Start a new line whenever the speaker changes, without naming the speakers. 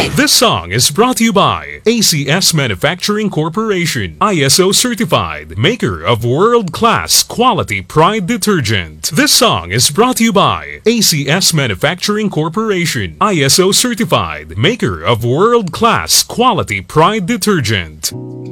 This song is brought to you by ACS Manufacturing Corporation, ISO certified, maker of world-class quality Pride detergent. This song is brought to you by ACS Manufacturing Corporation, ISO certified, maker of world-class quality Pride detergent.